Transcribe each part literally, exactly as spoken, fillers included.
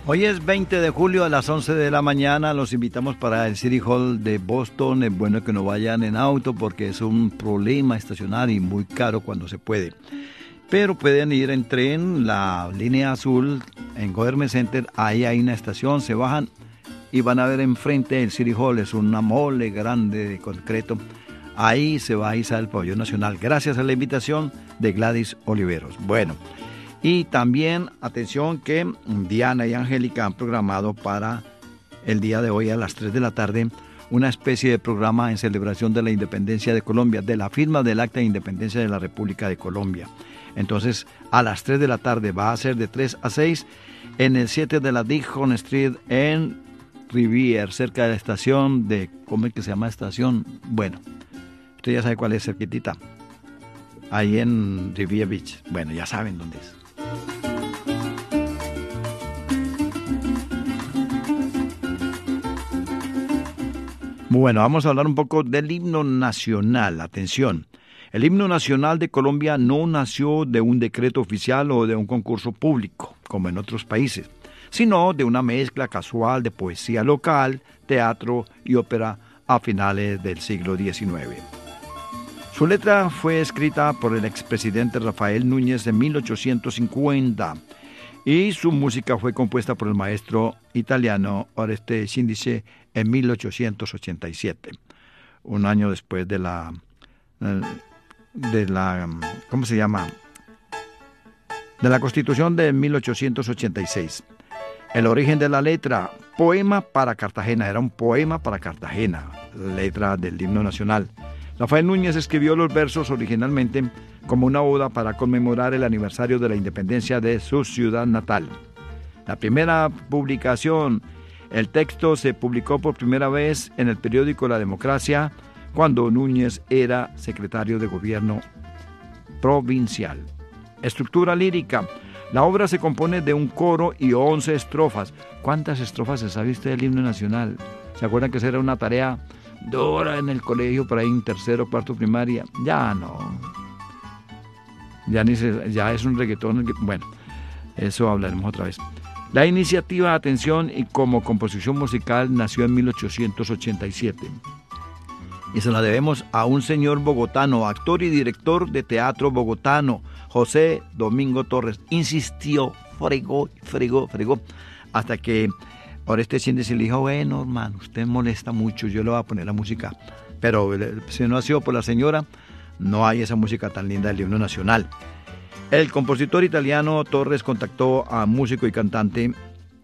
Hoy es veinte de julio a las once de la mañana. Los invitamos para el City Hall de Boston. Es bueno que no vayan en auto porque es un problema estacionar y muy caro cuando se puede. Pero pueden ir en tren, la línea azul en Government Center. Ahí hay una estación, se bajan y van a ver enfrente el City Hall. Es una mole grande de concreto. Ahí se va a izar el pabellón nacional. Gracias a la invitación de Gladys Oliveros. Bueno. Y también, atención, que Diana y Angélica han programado para el día de hoy a las tres de la tarde una especie de programa en celebración de la independencia de Colombia, de la firma del Acta de Independencia de la República de Colombia. Entonces, a las tres de la tarde va a ser de tres a seis en el siete de la Dijon Street en Rivier, cerca de la estación de, ¿cómo es que se llama estación? Bueno, usted ya sabe cuál es, cerquitita. Ahí en Rivier Beach. Bueno, ya saben dónde es. Bueno, vamos a hablar un poco del himno nacional. Atención, el himno nacional de Colombia no nació de un decreto oficial o de un concurso público, como en otros países, sino de una mezcla casual de poesía local, teatro y ópera a finales del siglo diecinueve. Su letra fue escrita por el expresidente Rafael Núñez en mil ochocientos cincuenta y su música fue compuesta por el maestro italiano Oreste Cindice en mil ochocientos ochenta y siete, un año después de la, de la, ¿cómo se llama? De la Constitución de mil ochocientos ochenta y seis. El origen de la letra, poema para Cartagena, era un poema para Cartagena, letra del himno nacional. Rafael Núñez escribió los versos originalmente como una oda para conmemorar el aniversario de la independencia de su ciudad natal. La primera publicación, el texto se publicó por primera vez en el periódico La Democracia cuando Núñez era secretario de gobierno provincial. Estructura lírica. La obra se compone de un coro y once estrofas. ¿Cuántas estrofas se sabe usted del himno nacional? ¿Se acuerdan que esa era una tarea dura en el colegio, por ahí en tercero, cuarto primaria? Ya no. Ya, ni se, ya es un reggaetón. Bueno, eso hablaremos otra vez. La iniciativa, atención, y como composición musical nació en mil ochocientos ochenta y siete. Y se la debemos a un señor bogotano, actor y director de teatro bogotano, José Domingo Torres. Insistió, fregó, fregó, fregó, hasta que Oreste Cindice le dijo, bueno, hermano, usted molesta mucho, yo le voy a poner la música. Pero si no ha sido por la señora, no hay esa música tan linda del himno nacional. El compositor italiano Torres contactó a músico y cantante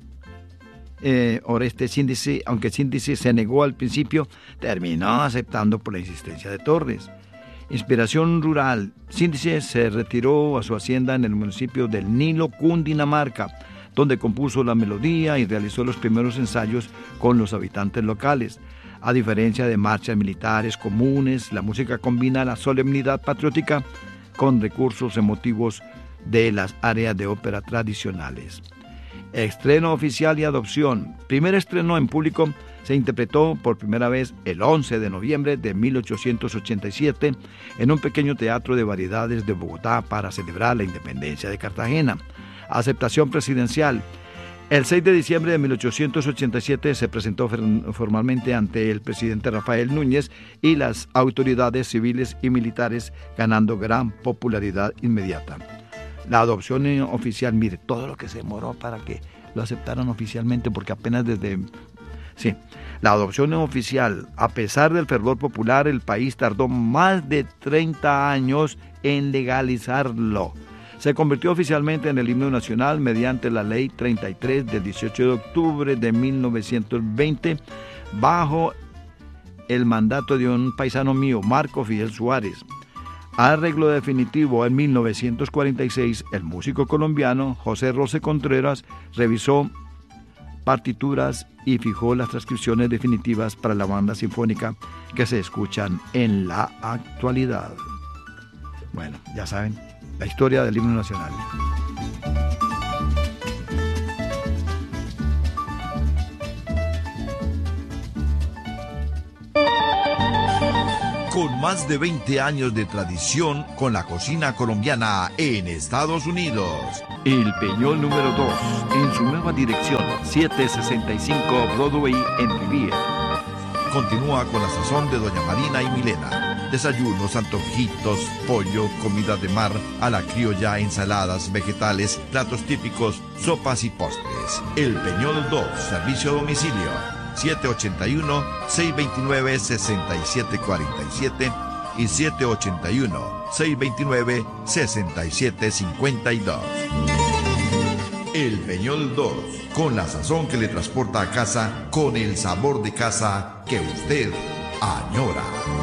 eh, Oreste Cindice, aunque Cindice se negó al principio, terminó aceptando por la insistencia de Torres. Inspiración rural. Cindice se retiró a su hacienda en el municipio del Nilo, Cundinamarca, donde compuso la melodía y realizó los primeros ensayos con los habitantes locales. A diferencia de marchas militares comunes, la música combina la solemnidad patriótica con recursos emotivos de las áreas de ópera tradicionales. Estreno oficial y adopción. Primer estreno en público se interpretó por primera vez el once de noviembre de mil ochocientos ochenta y siete en un pequeño teatro de variedades de Bogotá para celebrar la independencia de Cartagena. Aceptación presidencial. El seis de diciembre de mil ochocientos ochenta y siete se presentó formalmente ante el presidente Rafael Núñez y las autoridades civiles y militares, ganando gran popularidad inmediata. La adopción oficial, mire, todo lo que se demoró para que lo aceptaran oficialmente, porque apenas desde... Sí, la adopción oficial, a pesar del fervor popular, el país tardó más de treinta años en legalizarlo. Se convirtió oficialmente en el himno nacional mediante la Ley treinta y tres del dieciocho de octubre de mil novecientos veinte, bajo el mandato de un paisano mío, Marco Fidel Suárez. Arreglo definitivo en mil novecientos cuarenta y seis, el músico colombiano José Rosé Contreras revisó partituras y fijó las transcripciones definitivas para la banda sinfónica que se escuchan en la actualidad. Bueno, ya saben, la historia del himno nacional. con más de veinte años de tradición con la cocina colombiana en Estados Unidos. El Peñol número dos, en su nueva dirección, setecientos sesenta y cinco Broadway en Revere. Continúa con la sazón de Doña Marina y Milena. Desayunos, antojitos, pollo, comida de mar, a la criolla, ensaladas, vegetales, platos típicos, sopas y postres. El Peñol dos, servicio a domicilio. siete ocho uno, seis dos nueve, seis siete cuatro siete y siete ocho uno, seis dos nueve, seis siete cinco dos. El Peñol dos, con la sazón que le transporta a casa, con el sabor de casa que usted añora.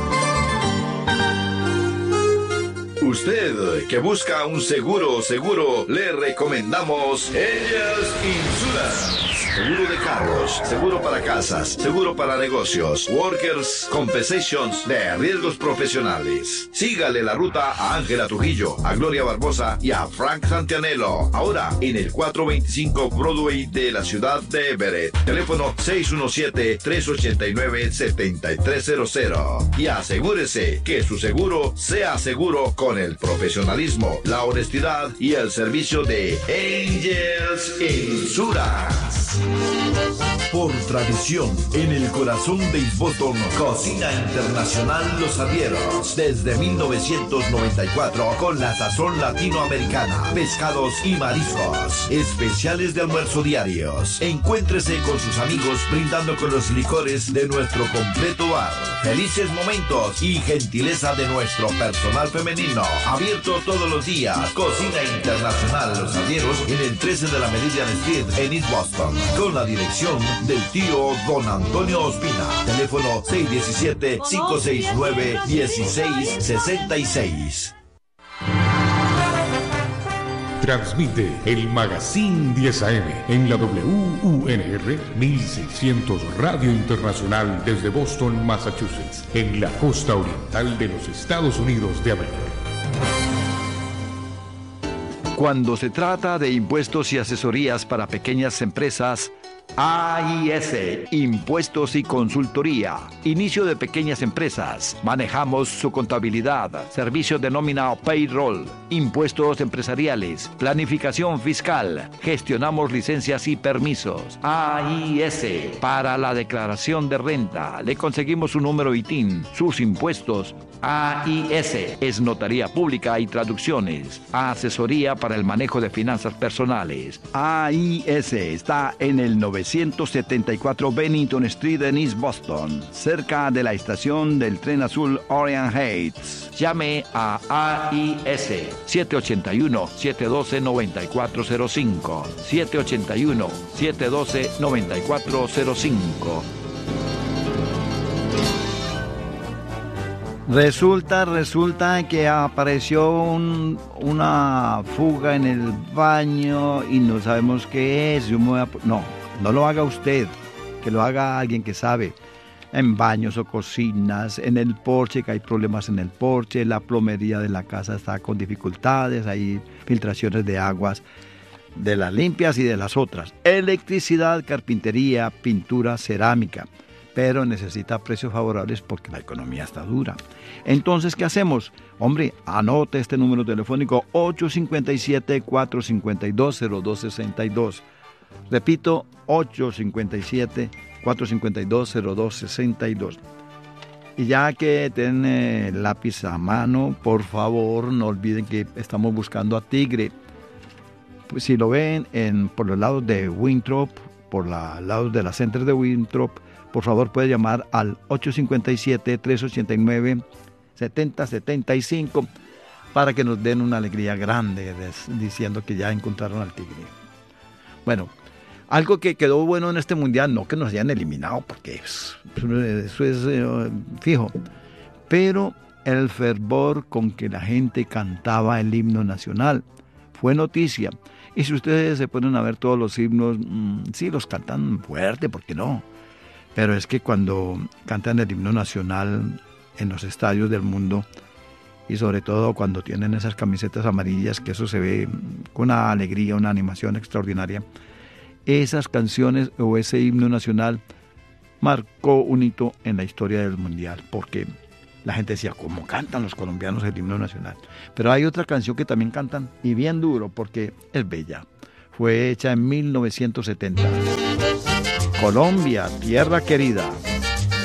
Usted que busca un seguro seguro, le recomendamos Angels Insurance. Seguro de carros, seguro para casas, seguro para negocios, workers, compensations de riesgos profesionales. Sígale la ruta a Ángela Trujillo, a Gloria Barbosa y a Frank Santianello. Ahora en el cuatrocientos veinticinco Broadway de la ciudad de Everett. Teléfono seis uno siete, tres ocho nueve, siete tres cero cero. Y asegúrese que su seguro sea seguro con el profesionalismo, la honestidad y el servicio de Angels Insurance. Por tradición, en el corazón de East Boston, Cocina Internacional Los Avieros, desde mil novecientos noventa y cuatro, con la sazón latinoamericana, pescados y mariscos, especiales de almuerzo diarios. Encuéntrese con sus amigos brindando con los licores de nuestro completo bar. Felices momentos y gentileza de nuestro personal femenino. Abierto todos los días. Cocina Internacional Los Avieros en el trece de la Meridian Street en East Boston, con la dirección del tío Don Antonio Ospina. Teléfono seis uno siete, cinco seis nueve, uno seis seis seis. Transmite el Magazine diez A M en la W U N R mil seiscientos Radio Internacional desde Boston, Massachusetts, en la costa oriental de los Estados Unidos de América. Cuando se trata de impuestos y asesorías para pequeñas empresas, A I S, Impuestos y Consultoría. Inicio de pequeñas empresas. Manejamos su contabilidad, servicio de nómina o payroll, impuestos empresariales, planificación fiscal. Gestionamos licencias y permisos. A I S, para la declaración de renta. Le conseguimos su número I T I N, sus impuestos. A I S es notaría pública y traducciones. Asesoría para el manejo de finanzas personales. A I S está en el novecientos setenta y cuatro Bennington Street en East Boston, cerca de la estación del tren azul Orient Heights. Llame a A I S siete ocho uno, siete uno dos, nueve cuatro cero cinco, siete ocho uno, siete uno dos, nueve cuatro cero cinco. Resulta, resulta que apareció un, una fuga en el baño y no sabemos qué es. Yo me voy a, no, no lo haga usted, que lo haga alguien que sabe. En baños o cocinas, en el porche, que hay problemas en el porche, la plomería de la casa está con dificultades, hay filtraciones de aguas, de las limpias y de las otras. Electricidad, carpintería, pintura, cerámica. Pero necesita precios favorables porque la economía está dura. Entonces, ¿qué hacemos? Hombre, anote este número telefónico ocho cinco siete, cuatro cinco dos, cero dos seis dos. Repito, ocho cinco siete, cuatro cinco dos, cero dos seis dos. Y ya que tiene el lápiz a mano, por favor, no olviden que estamos buscando a Tigre. Pues si lo ven en, por los lados de Winthrop, por los lados de la Center de Winthrop, por favor puede llamar al ocho cinco siete, tres ocho nueve, siete cero siete cinco para que nos den una alegría grande des, diciendo que ya encontraron al Tigre. Bueno, algo que quedó bueno en este mundial, no que nos hayan eliminado, porque es, eso es eh, fijo, pero el fervor con que la gente cantaba el himno nacional fue noticia. Y si ustedes se ponen a ver todos los himnos, mmm, sí los cantan fuerte, ¿por qué no? Pero es que cuando cantan el himno nacional en los estadios del mundo, y sobre todo cuando tienen esas camisetas amarillas, que eso se ve con una alegría, una animación extraordinaria, esas canciones o ese himno nacional marcó un hito en la historia del mundial, porque la gente decía, ¿cómo cantan los colombianos el himno nacional? Pero hay otra canción que también cantan, y bien duro, porque es bella. Fue hecha en mil novecientos setenta. Colombia, tierra querida.